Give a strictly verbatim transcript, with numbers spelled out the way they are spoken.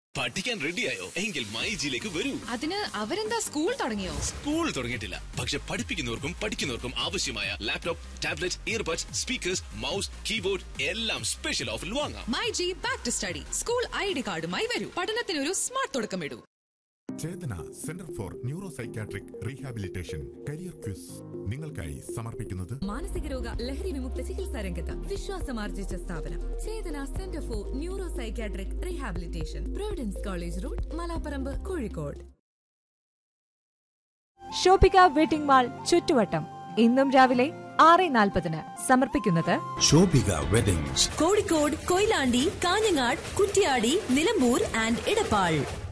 പഠിക്കാൻ റെഡിയായോ? എങ്കിൽ മൈജിയിലേക്ക് വരൂ. അതിന് അവരെന്താ സ്കൂൾ തുടങ്ങിയോ? സ്കൂൾ തുടങ്ങിയിട്ടില്ല, പക്ഷെ പഠിപ്പിക്കുന്നവർക്കും പഠിക്കുന്നവർക്കും ആവശ്യമായ laptop, tablet, earbuds, speakers, mouse, keyboard എല്ലാം സ്പെഷ്യൽ ഓഫറിൽ വാങ്ങാം. MyG back to study. School I D കാർഡുമായി വരൂ. പഠനത്തിനൊരു smart തുടക്കമിടൂ. Chetana centre for neuro psychiatric rehabilitation career quiz നിങ്ങൾക്കായി സമർപ്പിക്കുന്നത് മാനസിക രോഗ ലഹരി വിമുക്ത ചികിത്സാ രംഗത്ത് വിശ്വാസമാർജിച്ച സ്ഥാപനം ചേതന centre for neuro psychiatric rehabilitation, Providence college road, Malaparamba, Kozhikode. Shoppika wedding mall ചുറ്റുവട്ടം ഇന്നും രാവിലെ ആറ് നാൽപ്പതിന് സമർപ്പിക്കുന്നത് ഷോപ്പിക വെഡിങ്സ്, കോഴിക്കോട്, കൊയിലാണ്ടി, കാഞ്ഞങ്ങാട്, കുറ്റ്യാടി, നിലമ്പൂർ ആൻഡ് ഇടപ്പാൾ.